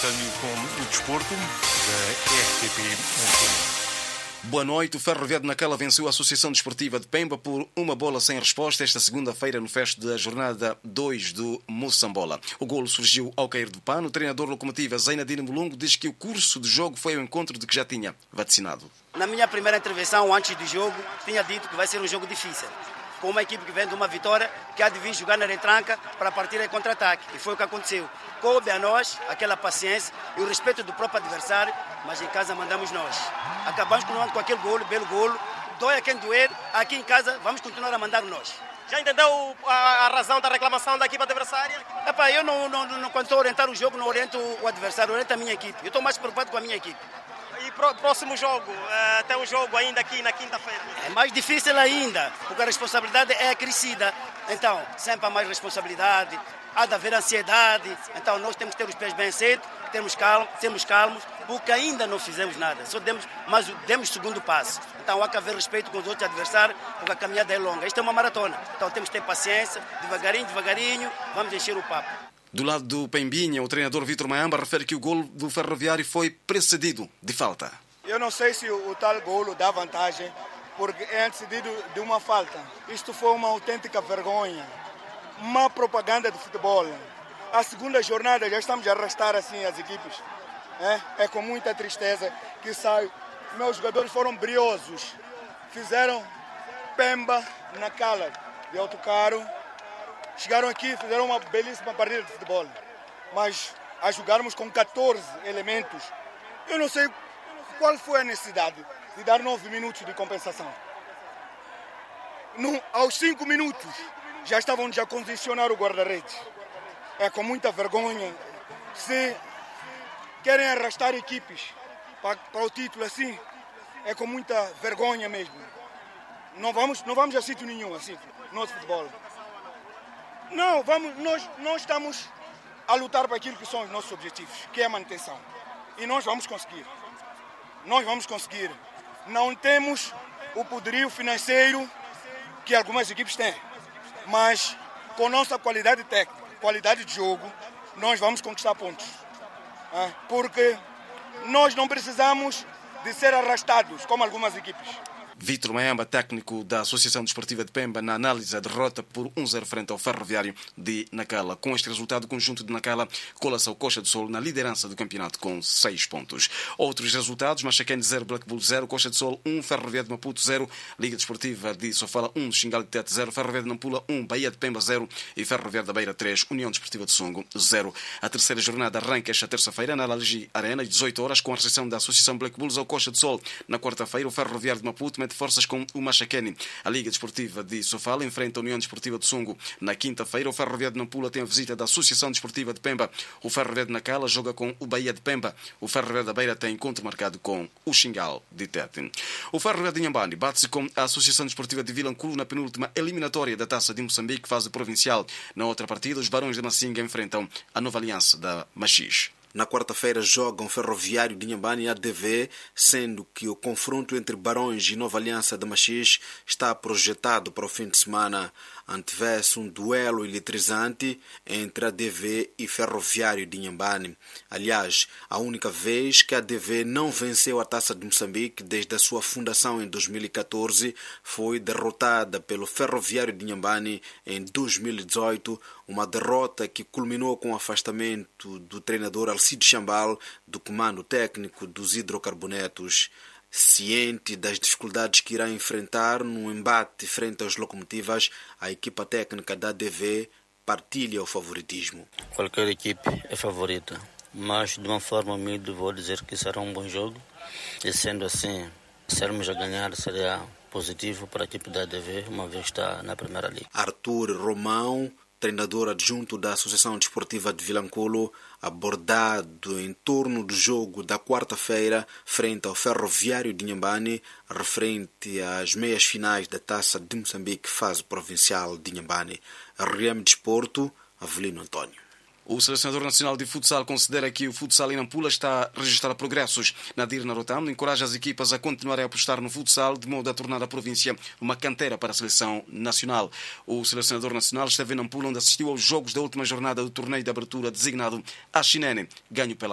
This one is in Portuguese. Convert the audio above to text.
simultâneo com o desporto da RTP Antena. Boa noite. O Ferroviário de Nacala venceu a Associação Desportiva de Pemba por uma bola sem resposta esta segunda-feira no fecho da jornada 2 do Moçambola. O golo surgiu ao cair do pano. O treinador locomotiva Zainadine Mulungo diz que o curso do jogo foi ao encontro de que já tinha vaticinado. Na minha primeira intervenção, antes do jogo, tinha dito que vai ser um jogo difícil. Com uma equipe que vem de uma vitória, que há de vir jogar na retranca para partir em contra-ataque. E foi o que aconteceu. Coube a nós aquela paciência e o respeito do próprio adversário, mas em casa mandamos nós. Acabamos com aquele golo, belo golo. Dói a quem doer, aqui em casa vamos continuar a mandar nós. Já entendeu a razão da reclamação da equipe adversária? Eu quando estou a orientar o jogo, não oriento o adversário, oriento a minha equipe. Eu estou mais preocupado com a minha equipe. E próximo jogo, tem um jogo ainda aqui na quinta-feira. É mais difícil ainda, porque a responsabilidade é acrescida. Então, sempre há mais responsabilidade, há de haver ansiedade. Então, nós temos que ter os pés bem cedo, sermos calmos, porque ainda não fizemos nada. Só demos o segundo passo. Então, há que haver respeito com os outros adversários, porque a caminhada é longa. Isto é uma maratona. Então, temos que ter paciência, devagarinho, vamos encher o papo. Do lado do Pembinha, o treinador Vítor Mayamba refere que o golo do Ferroviário foi precedido de falta. Eu não sei se o tal golo dá vantagem, porque é antecedido de uma falta. Isto foi uma autêntica vergonha, má propaganda de futebol. A segunda jornada já estamos a arrastar assim as equipes. É com muita tristeza que saio. Meus jogadores foram briosos, fizeram Pemba na cala de autocarro. Chegaram aqui, fizeram uma belíssima partida de futebol. Mas a jogarmos com 14 elementos, eu não sei qual foi a necessidade de dar 9 minutos de compensação. Aos 5 minutos já estavam a condicionar o guarda-redes. É com muita vergonha. Se querem arrastar equipes para o título assim, é com muita vergonha mesmo. Não vamos a sítio nenhum assim, nosso futebol. Não, nós estamos a lutar para aquilo que são os nossos objetivos, que é a manutenção. E nós vamos conseguir. Não temos o poderio financeiro que algumas equipes têm, mas com nossa qualidade técnica, qualidade de jogo, nós vamos conquistar pontos. Porque nós não precisamos de ser arrastados como algumas equipes. Vítor Mayamba, técnico da Associação Desportiva de Pemba, na análise da derrota por 1-0 frente ao Ferroviário de Nacala. Com este resultado, o conjunto de Nacala cola-se ao Coxa do Sol na liderança do campeonato com 6 pontos. Outros resultados: Machacane 0, Black Bull 0, Coxa do Sol 1, Ferroviário de Maputo 0, Liga Desportiva de Sofala 1, Xingal de Tete 0, Ferroviário de Nampula 1, Bahia de Pemba 0 e Ferroviário da Beira 3, União Desportiva de Songo 0. A terceira jornada arranca esta terça-feira na Laligi Arena, às 18 horas, com a recepção da Associação Black Bulls ao Coxa do Sol. Na quarta-feira, o Ferroviário de Maputo mete forças com o Machacane. A Liga Desportiva de Sofala enfrenta a União Desportiva de Songo. Na quinta-feira, o Ferroviário de Nampula tem a visita da Associação Desportiva de Pemba. O Ferroviário de Nacala joga com o Bahia de Pemba. O Ferroviário da Beira tem encontro marcado com o Xingal de Tete. O Ferroviário de Inhambane bate-se com a Associação Desportiva de Vilanculo na penúltima eliminatória da Taça de Moçambique, fase provincial. Na outra partida, os Barões de Massinga enfrentam a Nova Aliança da Machis. Na quarta-feira jogam Ferroviário de Inhambane e ADV, sendo que o confronto entre Barões e Nova Aliança de Machis está projetado para o fim de semana. Antevê-se um duelo eletrizante entre ADV e Ferroviário de Inhambane. Aliás, a única vez que a ADV não venceu a Taça de Moçambique desde a sua fundação em 2014 foi derrotada pelo Ferroviário de Inhambane em 2018, uma derrota que culminou com o afastamento do treinador Alcide Chambal do comando técnico dos hidrocarbonetos. Ciente das dificuldades que irá enfrentar no embate frente às locomotivas, a equipa técnica da ADV partilha o favoritismo. Qualquer equipe é favorita, mas de uma forma humilde vou dizer que será um bom jogo. E sendo assim, sermos a ganhar seria positivo para a equipe da ADV, uma vez que está na Primeira Liga. Arthur Romão, treinador adjunto da Associação Desportiva de Vilanculo, abordado em torno do jogo da quarta-feira frente ao Ferroviário de Inhambane, referente às meias finais da Taça de Moçambique, fase provincial de Inhambane. RM Desporto, Avelino Antônio. O selecionador nacional de futsal considera que o futsal em Nampula está a registrar progressos. Nadir Narotam encoraja as equipas a continuarem a apostar no futsal de modo a tornar a província uma canteira para a seleção nacional. O selecionador nacional esteve em Nampula, onde assistiu aos jogos da última jornada do torneio de abertura designado Axinene, ganho pela